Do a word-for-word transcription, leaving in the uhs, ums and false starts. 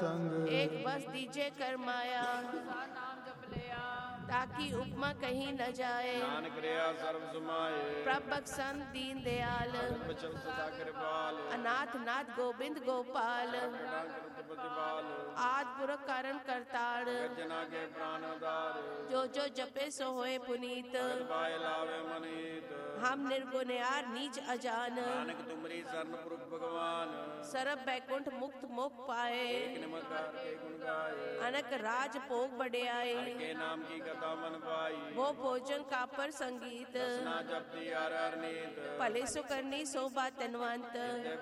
संग। एक बस दीजे कर माया, नाम जप लिया, ताकि उपमा कहीं न जाए। नानक रिया सर्व समाये, प्रभक संत दीन दयाल, बचन सदा कृपाल, अनाथ नाथ गोविंद गोपाल। प्रतिपाल, आद पुरख कारण करताड़, जना के प्राण उदार, जो जो जपे सो होए पुनीत। पाए लावे मनीत, हम निर्गुणयार नीच अजान, नानक तुमरी शरण पुरख भगवान, सरब बैकुंठ मुक्त मोक्ष पाए। एक नमस्कार के गुण गाए, अनक राज भोग बड़े आए, के नाम की कथा मन पाई, वो भोजन का पर संगीत। ना जपती हर हर नीत, भले सो करनी शोभा तनवंत,